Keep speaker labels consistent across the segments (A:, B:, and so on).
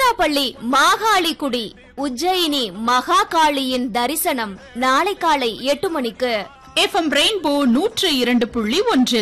A: திருச்சிராப்பள்ளி மாகாளிக்குடி உஜ்ஜயினி மகாகாளியின் தரிசனம் நாளை காலை 8 மணிக்கு
B: FM ரெயின்போ 102.1.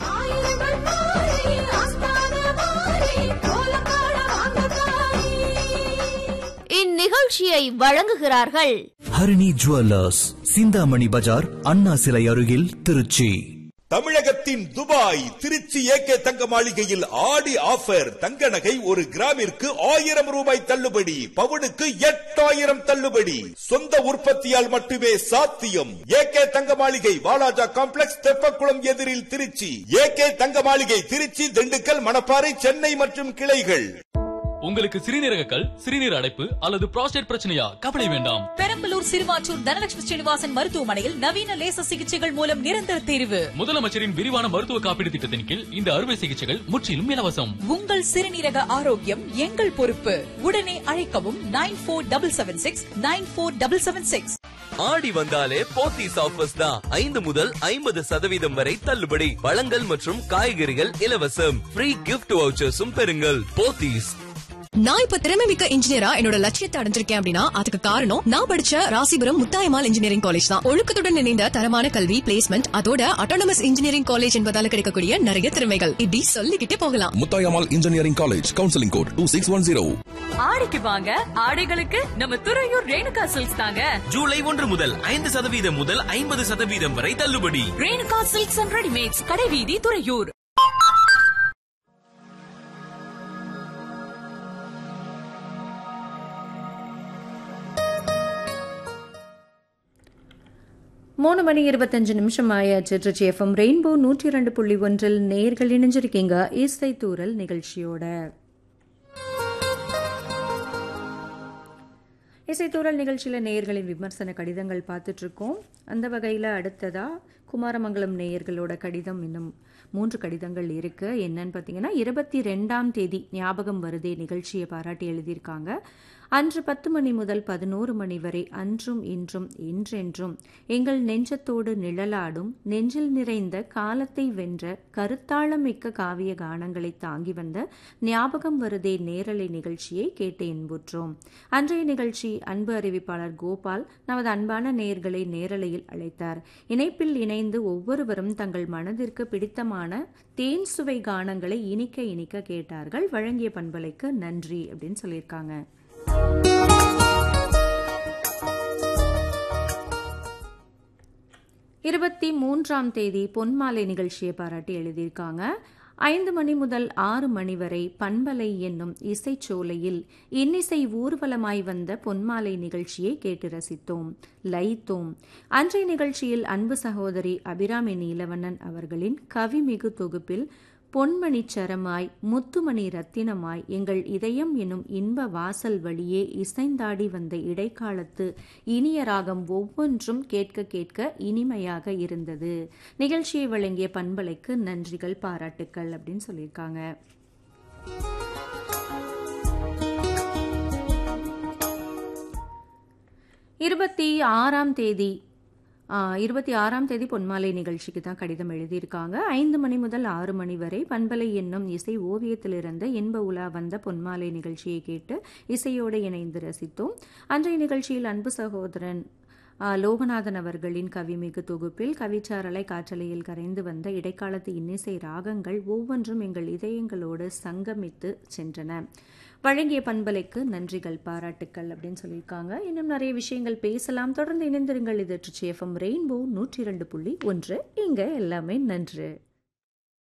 A: இந்நிகழ்ச்சியை வழங்குகிறார்கள்
C: ஹரிணி ஜுவல்லர்ஸ், சிந்தாமணி பஜார், அண்ணா சிலை அருகில், திருச்சி.
D: தமிழகத்தின் துபாய் திருச்சி ஏகே தங்க மாளிகையில் ஆடி ஆஃபர். தங்க நகை ஒரு கிராமிற்கு 1000 ரூபாய் தள்ளுபடி, பவுனுக்கு 8000 தள்ளுபடி. சொந்த உற்பத்தியால் மட்டுமே சாத்தியம். ஏகே தங்க மாளிகை, வாலாஜா காம்ப்ளெக்ஸ், தெப்பக்குளம் எதிரில், திருச்சி. ஏகே தங்க மாளிகை திருச்சி, திண்டுக்கல், மணப்பாறை, சென்னை மற்றும் கிளைகள்.
E: உங்களுக்கு சிறுநீரக கல், சிறுநீர் அடைப்பு அல்லது புரோஸ்டேட் பிரச்சனையா? கவலை வேண்டாம்.
F: பெரம்பலூர் சிறுவாச்சூர் தனலட்சுமி ஸ்ரீனிவாசன் மருத்துவமனையில் நவீன லேசர் சிகிச்சைகள் மூலம் நிரந்தர தீர்வு.
E: முதலமைச்சரின் விரிவான மருத்துவ காப்பீடு திட்டத்தின் கீழ் இந்த அறுவை சிகிச்சைகள் முற்றிலும் இலவசம்.
F: உங்கள் சிறுநீரக ஆரோக்கியம் எங்கள் பொறுப்பு. உடனே அழைக்கவும் 9477694776.
G: ஆடி வந்தாலே போத்தீஸ் ஆஃபர்ஸ் தான். 5 முதல் 50% வரை தள்ளுபடி. பழங்கள் மற்றும் காய்கறிகள் இலவசம். ஃப்ரீ கிஃப்ட் வவுச்சர்ஸும் பெறுங்கள். போத்தீஸ்.
H: நான் இப்ப திறமை மிக்க இன்ஜினியரா என்னோட லட்சியத்தை அடைஞ்சிருக்கேன் அப்படின்னா அதுக்கு காரணம் நான் படிச்ச ராசிபுரம் முத்தாயம்மாள் இன்ஜினியரிங் காலேஜ் தான். ஒழுக்கத்துடன் இணைந்த தரமான கல்வி, பிளேஸ்மெண்ட், அதோட அட்டானமஸ் இன்ஜினியரிங் காலேஜ் என்பதால கிடைக்கக்கூடிய நிறைய திறமைகள் இப்படி சொல்லிக்கிட்டே போகலாம்.
I: Muthayammal engineering college, counselling code 2610.
F: ஆடிக்கு வாங்க, ஆடைகளுக்கு நம்ம துறையூர் ரேணுகா சில்க்ஸ் தாங்க.
G: ஜூலை 1 முதல் 5% முதல் 50% வரை தள்ளுபடி.
F: ரேணுகா சில்க்ஸ் அண்ட் ரெடிமேட்ஸ், கடைவீதி, துறையூர்.
J: மூணு மணி 25 நிமிஷம் ஆயாச்சு. திருச்சி FM ரெயின்போ 102.1 நேயர்கள் இணைஞ்சிருக்கீங்க இசை தூரல் நிகழ்ச்சியோட. இசைத்தூரல் நிகழ்ச்சியில் நேயர்களின் விமர்சன கடிதங்கள் பார்த்துட்டு இருக்கோம். அந்த வகையில் அடுத்ததா குமாரமங்கலம் நேயர்களோட கடிதம், இன்னும் 3 கடிதங்கள் இருக்கு. என்னன்னு பார்த்தீங்கன்னா, 22ஆம் தேதி ஞாபகம் வருதே நிகழ்ச்சியை பாராட்டி எழுதியிருக்காங்க. அன்று 10 மணி முதல் 11 மணி வரை அன்றும் இன்றும் என்றென்றும் எங்கள் நெஞ்சத்தோடு நிழலாடும், நெஞ்சில் நிறைந்த காலத்தை வென்ற கருத்தாளமிக்க காவிய கானங்களை தாங்கி வந்த ஞாபகம் வருதே நேரலை நிகழ்ச்சியை கேட்டு இன்புற்றோம். அன்றைய நிகழ்ச்சி அன்பு அறிவிப்பாளர் கோபால் நமது அன்பான நேயர்களை நேரலையில் அழைத்தார். இணைப்பில் இணைந்து ஒவ்வொருவரும் தங்கள் மனதிற்கு பிடித்தமான தேன் சுவை கானங்களை இனிக்க இனிக்க கேட்டார்கள். வழங்கிய பண்பலைக்கு நன்றி அப்படின்னு சொல்லியிருக்காங்க. 23ஆம் தேதி பொன்மாலை நிகழ்ச்சியை பாராட்டி எழுதியிருக்காங்க. 5 மணி முதல் 6 மணி வரை பண்பலை என்னும் இசைச்சோலையில் இன்னிசை ஊர்வலமாய் வந்த பொன்மாலை நிகழ்ச்சியை கேட்டு ரசித்தோம், லயித்தோம். அன்றைய நிகழ்ச்சியில் அன்பு சகோதரி அபிராமி நீலவண்ணன் அவர்களின் கவிமிகு தொகுப்பில் பொன்மணி சரமாய் முத்துமணி ரத்தினமாய் எங்கள் இதயம் எனும் இன்ப வாசல் வழியே இசைந்தாடி வந்த இடைக்காலத்து இனிய ராகம் ஒவ்வொன்றும் கேட்க கேட்க இனிமையாக இருந்தது. நிகழ்ச்சியை வழங்கிய பண்பலைக்கு நன்றிகள், பாராட்டுக்கள் அப்படின்னு சொல்லியிருக்காங்க. இருபத்தி ஆறாம் தேதி பொன்மாலை நிகழ்ச்சிக்கு தான் கடிதம் எழுதியிருக்காங்க. 5 மணி முதல் 6 மணி வரை பண்பலை என்னும் இசை ஓவியத்திலிருந்து இன்ப உலா வந்த பொன்மாலை நிகழ்ச்சியை கேட்டு இசையோடு இணைந்து ரசித்தோம். அன்றைய நிகழ்ச்சியில் அன்பு சகோதரன் லோகநாதன் அவர்களின் கவிமிகு தொகுப்பில் கவிச்சாரலை காற்றலையில் கரைந்து வந்த இடைக்காலத்து இன்னிசை ராகங்கள் ஒவ்வொன்றும் எங்கள் இதயங்களோடு சங்கமித்து சென்றன. வழங்கிய பண்பலைக்கு நன்றிகள், பாராட்டுக்கள் அப்படின்னு சொல்லியிருக்காங்க. இன்னும் நிறைய விஷயங்கள் பேசலாம். தொடர்ந்து இணைந்திருங்கள். இது திருச்சி FM ரெயின்போ 102.1. இங்க எல்லாமே நன்று.